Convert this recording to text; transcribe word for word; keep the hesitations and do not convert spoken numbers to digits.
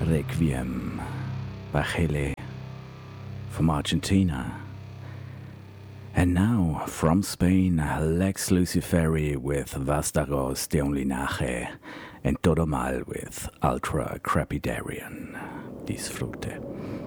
Requiem by Chile from Argentina. And now, from Spain, Lex Luciferi with Vástagos de un Linaje and Todo Mal with Ultra Crepidarian. Disfrute.